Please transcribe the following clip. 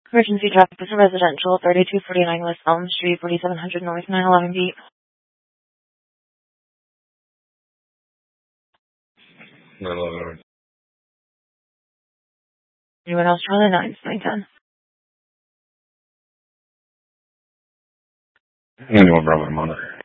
Emergency traffic is a residential, 3249 West Elm Street, 4700 North, 911 beat. 911. Anyone else? Charlie 9, 910. Anyone, brother, I'm on it.